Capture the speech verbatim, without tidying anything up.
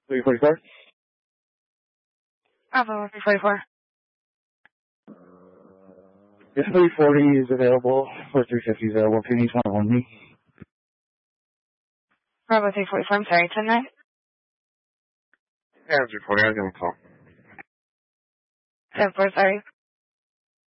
three forty-four? Bravo, three forty-four. Yes, three forty is available, or three fifty is available. If you need one, one me. Bravo, three forty-four. I'm sorry, ten nine. Yeah, three forty. I was going to call. ten four, sorry.